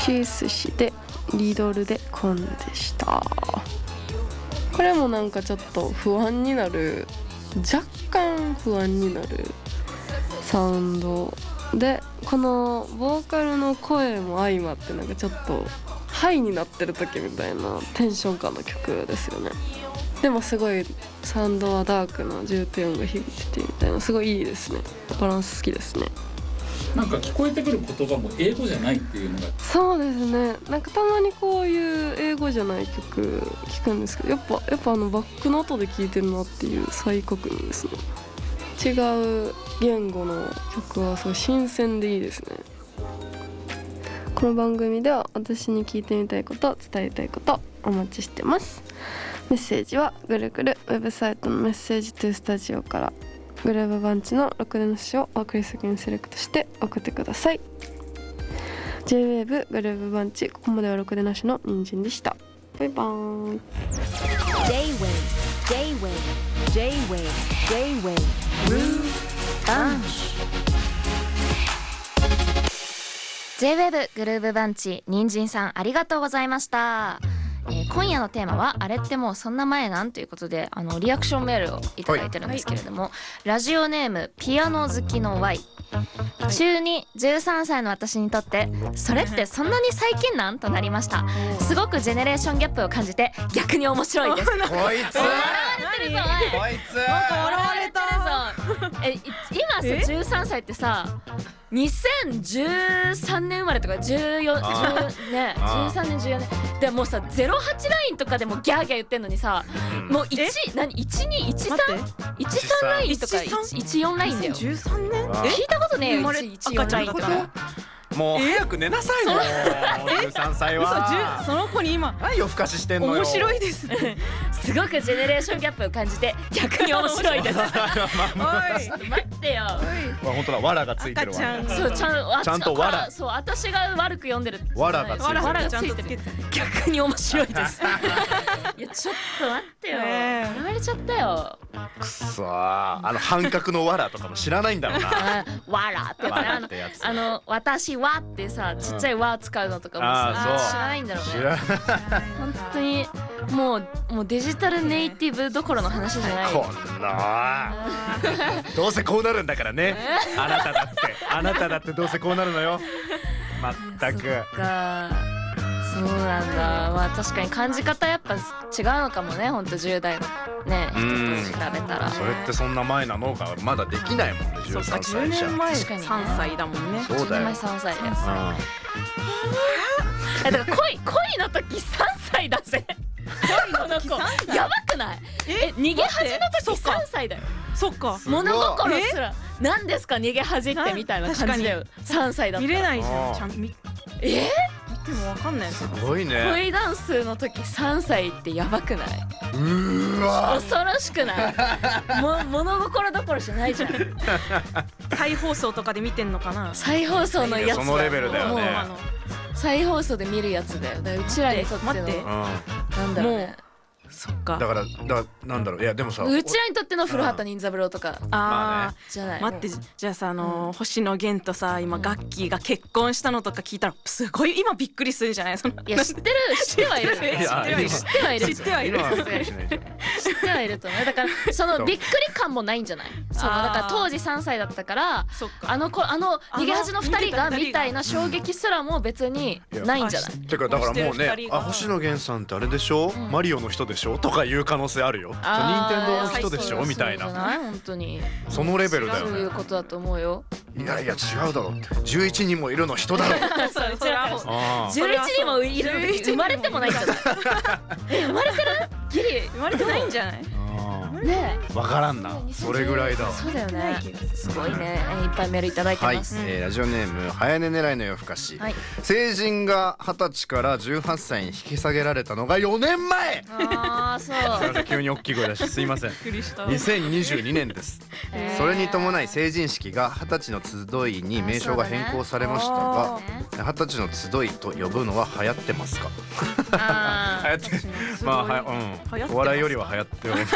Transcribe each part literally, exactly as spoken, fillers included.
チー寿司でリドルでコンでした。これもなんかちょっと不安になる、若干不安になるサウンドで、このボーカルの声も相まってなんかちょっとハイになってる時みたいなテンション感の曲ですよね。でもすごいサウンドはダークな重低音が響いててみたいな、すごいいいですね。バランス好きですね。 なんか聞こえてくる言葉も英語じゃないっていうのが。 そうですね。なんかたまにこういう英語じゃない曲聞くんですけど、やっぱやっぱあのバックの音で聴いてるなっていう再確認ですね。違う言語の曲はすごい新鮮でいいですね。この番組では私に聞いてみたいこと、伝えたいことお待ちしてます。メッセージはぐるぐるウェブサイトのメッセージトゥースタジオからグルーブバンチのろくでなしをお送り先にセレクトして送ってください。 ジェイウェーブ グルーブバンチ、ここまではろくでなしの人参でした。バイバーイ。 J-Wave J-Wave J-Wave J-Wave Groove Bunch J-ウェーブ グルーブバンチ、人参さんありがとうございました。えー、今夜のテーマはあれってもうそんな前なんということで、あのリアクションメールをいただいてるんですけれども、はい、ラジオネームピアノ好きの Y、はい、中にじゅうさんさいの私にとってそれってそんなに最近なんとなりました。すごくジェネレーションギャップを感じて逆に面白いです。こいつこいつなんか笑われたぞ。え今さじゅうさんさいってさにせんじゅうさんねん生まれとかじゅうよん、じゅうね、じゅうさんねんじゅうよねんでもうさゼロはちラインとかでもギャーギャー言ってんのにさ、もういち何いちにいちさん いちさんラインとかいちよんラインだよ。 じゅうさんねん聞いたことねえよ。いちよんラインとか。 もう早く寝なさいよ。じゅうさんさいは。 その子に今何夜更かししてんのよ。 面白いですね。 すごくジェネレーションギャップを感じて逆に面白いです。おい待ってよ。 本当だ、わらがついてるわ。 そうちゃんちゃんとわら。 そう私が悪く読んでる。 わらがついてる。 わらがついてる。逆に面白いです。いやちょっと待ってよ。やられちゃったよ。 くそー、あの半角のわらとかも知らないんだろうな。 わらってやつ。あの私わってさちっちゃいわ使うのとかもさ知らないんだろうね。知らない。本当にもうもうデジタルネイティブどころの話じゃない。 こんなどうせこうなるんだからね。あなただってあなただってどうせこうなるのよ。まったく。そっか、 そうなんだ。まあ確かに感じ方やっぱ違うのかもね。ほんとじゅう代のね人と比べたら。 それってそんな前なのかまだできないもんね。じゅうさんさいじゃ。 じゅうねんまえさんさいだもんね。 そうだよ。 じゅうねんまえさんさいです。だから恋恋の時さんさいだぜ。恋の時やばくない？え逃げ恥の時さんさいだよ。 そっか。 物心すら何ですか逃げ恥ってみたいな感じだよ。さんさいだったら見れないじゃん。ちゃんと見えでもわかんない。 すごいね。 恋ダンスの時さんさいってやばくない？ うーわ恐ろしくない？も物心どころじゃないじゃん。 再放送とかで見てんのかな。 再放送のやつだ。 そのレベルだよね。 再放送で見るやつだよ。だからうちらにとってのなんだろうね。 そっか。 だからだなんだろう。いやでもさ、 うちらにとっての古畑任三郎とか。 ああじゃない。 待って、じゃあさあの星野源とさ今ガッキーが結婚したのとか聞いたらすごい今びっくりするじゃない。そのいや知ってる知ってはいる。知ってはいる。知ってはいる。 知ってはいる。 知ってはいると思う。だからそのびっくり感もないんじゃない。そのだから当時さんさいだったからあの子あの逃げ恥のふたりがみたいな衝撃すらも別にないんじゃない。 てかだからもうね、あ星野源さんってあれでしょ、マリオの人でしょとかいう可能性あるよ。任天堂の人でしょみたいな。 本当にそのレベルだよね。 そういうことだと思うよ。 いやいや違うだろって。じゅういちにんもいるの人だろ。 じゅういちにんもいる生まれてもないんじゃない。え生まれてる？ギリ生まれてないんじゃない？ ねえ、わからんな。それぐらいだ。 そうだよね。すごいね。いっぱいメールいただいてます。 はい、えー、ラジオネーム早寝狙いの夜更かし、はい、成人がはたちからじゅうはっさいに引き下げられたのがよねんまえ。 ああそう。すいません急に大きい声出してすいません。にせんにじゅうにねんです。それに伴い成人式がはたちの集いに名称が変更されましたが、はたちの集いと呼ぶのは流行ってますか？流行ってまあはうんお笑いよりは流行ってる。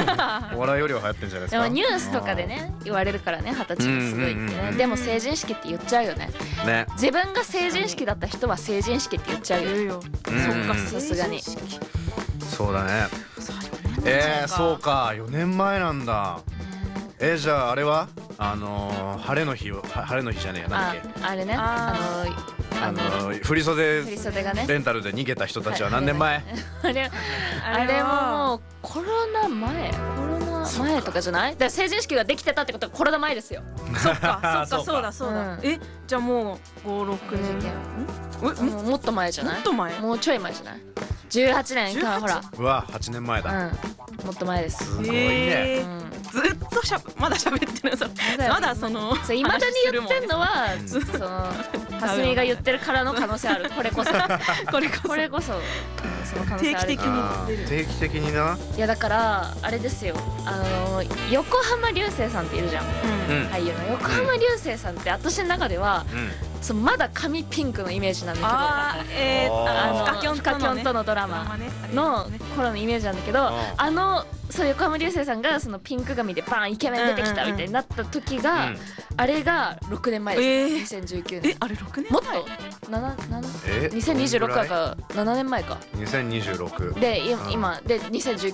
お笑いよりは流行ってんじゃないですか。 でもニュースとかでね言われるからね、二十歳がすごいってうんうんうんうんね。でも成人式って言っちゃうよね。 ね。 自分が成人式だった人は成人式って言っちゃうよ。 言うよ。 うんそっか、 さすがに。 そうだね。えー、そうか、よねんまえなんだ。えー、じゃああれはあのー、晴れの日をは晴れの日じゃねえや、なんだっあけ、 あれね、 ああのあのー、振り袖振り袖がね。 レンタルで逃げた人たちは何年前？ あれあれももうコロナ前コロナ前とかじゃない？だから成人式ができてたってことはコロナ前ですよ。 そっか、そっか、 そうかそうだ、そうだ。 うんえ、じゃあもうご、ろくねん。ん？え、 もうもっと前じゃない？ もっと前？ もうちょい前じゃない？じゅうはちねんか、ほら。 うわ、はちねんまえだ。 うん、もっと前です。 すごいね。 えーうんずっとしゃまだ喋ってる。そだよまだそのそう未だに言ってんのは、 んその蓮見が言ってるからの可能性ある。これこそこれこそこれこそその可能性ある。 定期的にあー定期的にな。 いやだからあれですよ、あの横浜流星さんっているじゃん、 うん俳優の横浜流星さんって私の中ではうん。 そうまだ髪ピンクのイメージなんだけど、 あー、えー、 あーあのフカキョンフカキョンとのドラマの頃のイメージなんだけど、あのそう横浜流星さんがそのピンク髪でバンイケメン出てきたみたいになった時が、 うんあれがろくねんまえです、 えーにせんじゅうきゅうねん。 え、あれろくねんもっとなななえにせんにじゅうろくだらからななねんまえか。 にせんにじゅうろく。 でいうん今でにせんじゅうきゅう